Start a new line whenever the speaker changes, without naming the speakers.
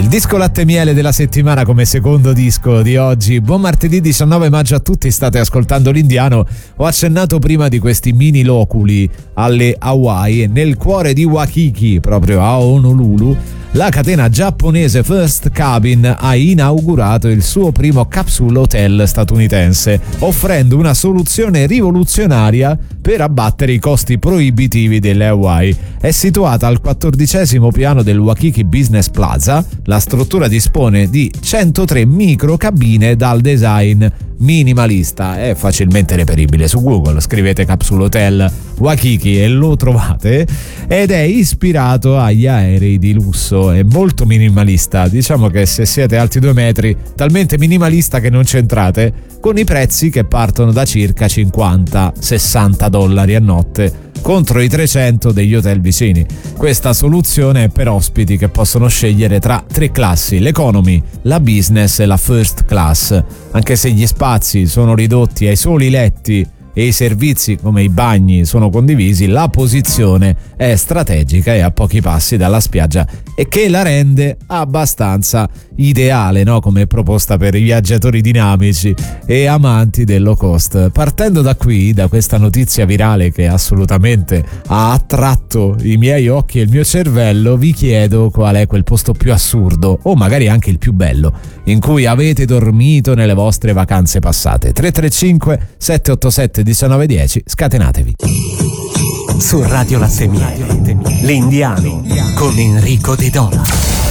Il disco latte e miele della settimana come secondo disco di oggi. Buon martedì 19 maggio a tutti, state ascoltando l'Indiano. Ho accennato prima di questi mini loculi alle Hawaii, nel cuore di Waikiki, proprio a Honolulu. La catena giapponese First Cabin ha inaugurato il suo primo capsule hotel statunitense, offrendo una soluzione rivoluzionaria per abbattere i costi proibitivi delle Hawaii. È situata al 14° piano del Waikiki Business Plaza. La struttura dispone di 103 microcabine dal design minimalista, è facilmente reperibile su Google, scrivete Capsule Hotel Waikiki e lo trovate, ed è ispirato agli aerei di lusso, è molto minimalista, diciamo che se siete alti 2 metri, talmente minimalista che non c'entrate, con i prezzi che partono da circa $50-60 a notte contro i 300 degli hotel vicini. Questa soluzione è per ospiti che possono scegliere tra 3 classi: l'economy, la business e la first class. Anche se gli spazi sono ridotti ai soli letti e i servizi come i bagni sono condivisi, la posizione è strategica e a pochi passi dalla spiaggia, e che la rende abbastanza ideale, no? Come proposta per i viaggiatori dinamici e amanti del low cost. Partendo da qui, da questa notizia virale che assolutamente ha attratto i miei occhi e il mio cervello, vi chiedo qual è quel posto più assurdo, o magari anche il più bello, in cui avete dormito nelle vostre vacanze passate. 335 787 1910, scatenatevi.
Su Radio Latte e Miele, l'Indiano con Enrico De Dona.